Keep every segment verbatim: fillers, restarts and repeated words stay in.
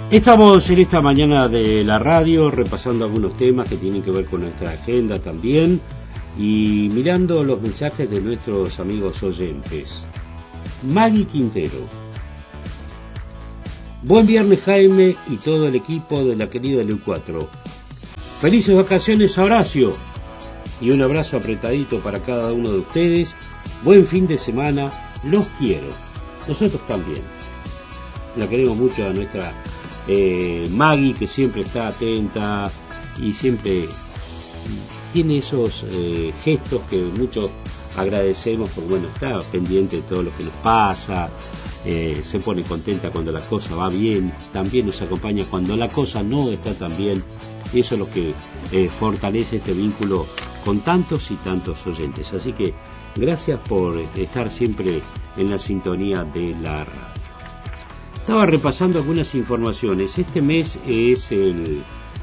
Estamos en esta mañana de la radio repasando algunos temas que tienen que ver con nuestra agenda también y mirando los mensajes de nuestros amigos oyentes. Maggie Quintero. Buen viernes, Jaime y todo el equipo de la querida L U cuatro. Felices vacaciones a Horacio y un abrazo apretadito para cada uno de ustedes. Buen fin de semana, los quiero. Nosotros también. La queremos mucho a nuestra eh, Maggie, que siempre está atenta y siempre tiene esos eh, gestos que muchos agradecemos, porque bueno, está pendiente de todo lo que nos pasa, eh, se pone contenta cuando la cosa va bien, también nos acompaña cuando la cosa no está tan bien, y eso es lo que eh, fortalece este vínculo con tantos y tantos oyentes. Así que gracias por estar siempre en la sintonía de la radio. Estaba repasando algunas informaciones. Este mes es el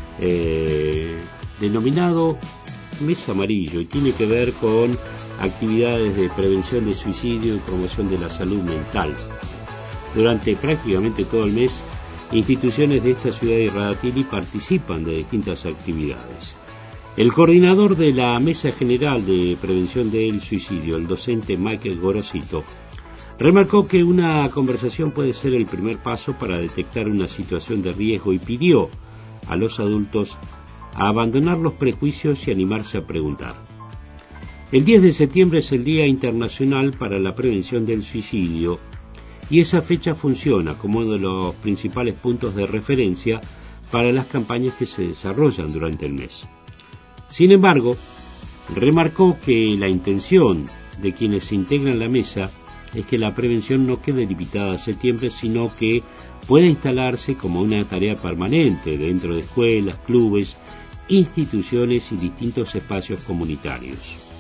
eh, denominado mes amarillo y tiene que ver con actividades de prevención de suicidio y promoción de la salud mental. Durante prácticamente todo el mes, instituciones de esta ciudad de Radatili participan de distintas actividades. El coordinador de la Mesa General de Prevención del Suicidio, el docente Michael Gorosito, remarcó que una conversación puede ser el primer paso para detectar una situación de riesgo y pidió a los adultos a abandonar los prejuicios y animarse a preguntar. El diez de septiembre es el Día Internacional para la Prevención del Suicidio y esa fecha funciona como uno de los principales puntos de referencia para las campañas que se desarrollan durante el mes. Sin embargo, remarcó que la intención de quienes se integran la mesa es que la prevención no quede limitada a septiembre, sino que pueda instalarse como una tarea permanente dentro de escuelas, clubes, instituciones y distintos espacios comunitarios.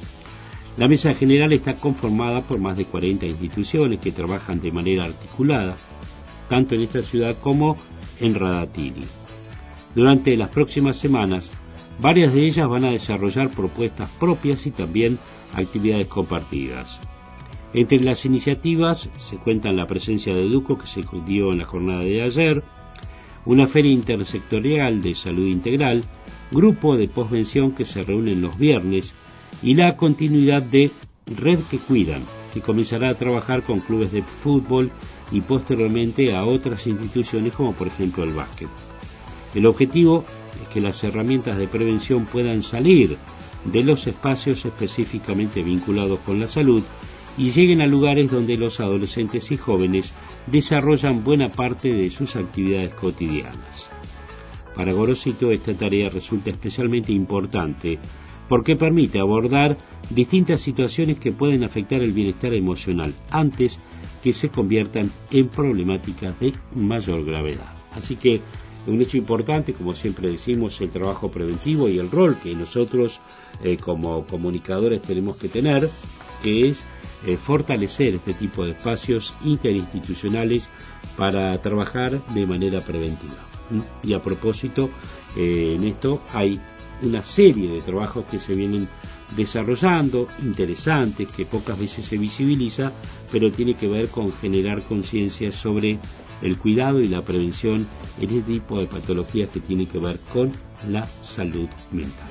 La Mesa General está conformada por más de cuarenta instituciones que trabajan de manera articulada, tanto en esta ciudad como en Radatili. Durante las próximas semanas, varias de ellas van a desarrollar propuestas propias y también actividades compartidas. Entre las iniciativas se cuentan la presencia de Duco, que se dio en la jornada de ayer, una feria intersectorial de salud integral, grupo de posvención que se reúnen los viernes y la continuidad de Red que Cuidan, que comenzará a trabajar con clubes de fútbol y posteriormente a otras instituciones como por ejemplo el básquet. El objetivo es que las herramientas de prevención puedan salir de los espacios específicamente vinculados con la salud y lleguen a lugares donde los adolescentes y jóvenes desarrollan buena parte de sus actividades cotidianas. Para Gorosito esta tarea resulta especialmente importante porque permite abordar distintas situaciones que pueden afectar el bienestar emocional antes que se conviertan en problemáticas de mayor gravedad. Así que un hecho importante, como siempre decimos, el trabajo preventivo y el rol que nosotros eh, como comunicadores tenemos que tener, que es eh, fortalecer este tipo de espacios interinstitucionales para trabajar de manera preventiva. Y a propósito, eh, en esto hay una serie de trabajos que se vienen desarrollando, interesantes, que pocas veces se visibiliza, pero tiene que ver con generar conciencia sobre el cuidado y la prevención en este tipo de patologías que tienen que ver con la salud mental.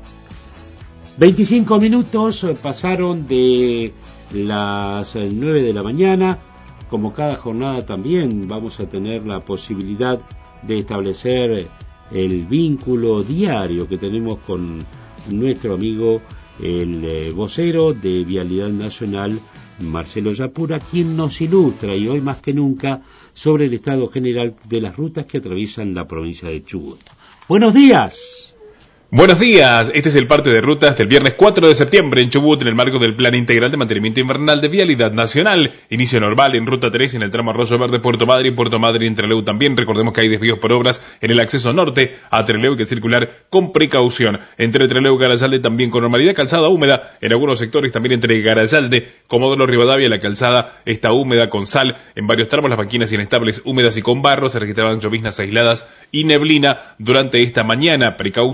veinticinco minutos pasaron de las nueve de la mañana. Como cada jornada también vamos a tener la posibilidad de establecer el vínculo diario que tenemos con nuestro amigo el eh, vocero de Vialidad Nacional, Marcelo Yapura, quien nos ilustra y hoy más que nunca sobre el estado general de las rutas que atraviesan la provincia de Chubut. Buenos días. Buenos días, este es el parte de rutas del viernes cuatro de septiembre en Chubut en el marco del Plan Integral de Mantenimiento Invernal de Vialidad Nacional. Inicio normal en Ruta tres en el tramo Arroyo Verde, Puerto Madre y Puerto Madre en Trelew también. Recordemos que hay desvíos por obras en el acceso norte a Trelew, que circular con precaución. Entre Trelew y Garayalde también con normalidad, calzada húmeda en algunos sectores, también entre Garayalde, Comodoro Rivadavia, la calzada está húmeda con sal. En varios tramos las banquinas inestables, húmedas y con barro, se registraban lloviznas aisladas y neblina durante esta mañana. Precaución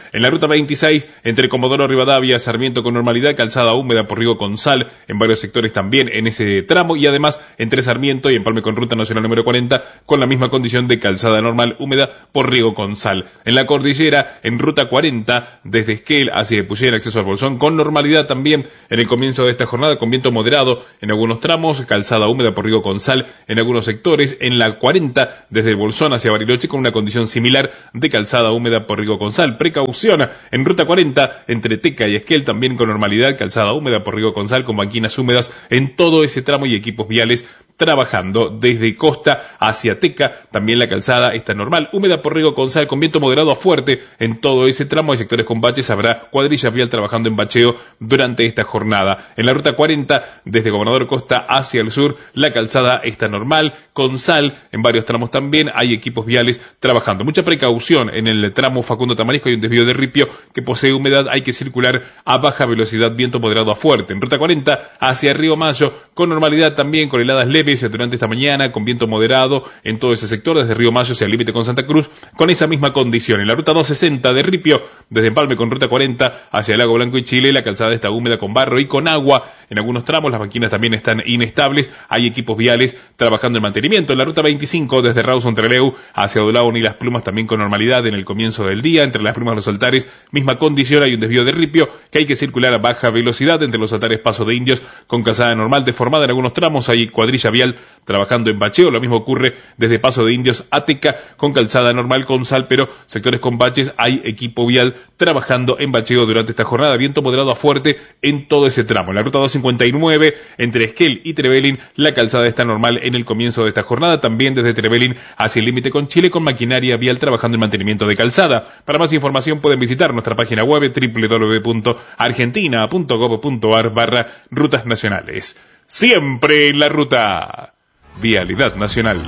En la ruta veintiséis, entre Comodoro Rivadavia, Sarmiento con normalidad, calzada húmeda por Riego con Sal, en varios sectores también en ese tramo, y además entre Sarmiento y Empalme con ruta nacional número cuarenta, con la misma condición de calzada normal húmeda por Riego con Sal. En la cordillera, en ruta cuarenta, desde Esquel hacia Epuyén, acceso al Bolsón, con normalidad también en el comienzo de esta jornada, con viento moderado en algunos tramos, calzada húmeda por Riego con Sal en algunos sectores. En la cuarenta, desde el Bolsón hacia Bariloche, con una condición similar de calzada húmeda por Riego con Sal. Precaución en ruta cuarenta, entre Teca y Esquel, también con normalidad, calzada húmeda por Riego con Sal, con banquinas húmedas en todo ese tramo y equipos viales trabajando. Desde Costa hacia Teca, también la calzada está normal, húmeda por Riego con Sal, con viento moderado a fuerte en todo ese tramo. Hay sectores con baches, habrá cuadrillas vial trabajando en bacheo durante esta jornada. En la ruta cuarenta, desde Gobernador Costa hacia el sur, la calzada está normal, con sal en varios tramos también, hay equipos viales trabajando. Mucha precaución en el tramo Facundo Tamarisco, hay un desvío de ripio que posee humedad, hay que circular a baja velocidad, viento moderado a fuerte. En ruta cuarenta, hacia Río Mayo, con normalidad también, con heladas leves durante esta mañana, con viento moderado en todo ese sector, desde Río Mayo hacia el límite con Santa Cruz, con esa misma condición. En la ruta doscientos sesenta de Ripio, desde Empalme con ruta cuarenta hacia el Lago Blanco y Chile, la calzada está húmeda con barro y con agua en algunos tramos, las banquinas también están inestables, hay equipos viales trabajando en mantenimiento. En la ruta veinticinco, desde Rawson Trelew hacia Dolabón y Las Plumas, también con normalidad en el comienzo del día, entre Las Plumas y los Altares, misma condición, hay un desvío de Ripio que hay que circular a baja velocidad, entre los Altares Paso de Indios, con calzada normal deformada en algunos tramos, hay cuadrilla vial trabajando en bacheo. Lo mismo ocurre desde Paso de Indios a Teca, con calzada normal con sal, pero sectores con baches, hay equipo vial trabajando en bacheo durante esta jornada, viento moderado a fuerte en todo ese tramo. En la ruta doscientos cincuenta y nueve, entre Esquel y Trevelin, la calzada está normal en el comienzo de esta jornada, también desde Trevelin hacia el límite con Chile, con maquinaria vial trabajando en mantenimiento de calzada. Para más información pueden visitar nuestra página web doble u doble u doble u punto argentina punto gob punto ar barra rutas nacionales. Siempre en la ruta. Vialidad Nacional.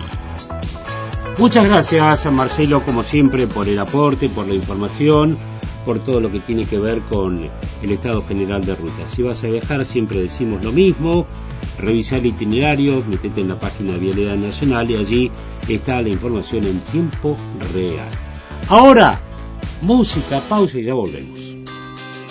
Muchas gracias a Marcelo, como siempre, por el aporte, por la información, por todo lo que tiene que ver con el estado general de rutas. Si vas a viajar, siempre decimos lo mismo: revisar el itinerario, metete en la página de Vialidad Nacional y allí está la información en tiempo real. Ahora, música, pausa y ya volvemos.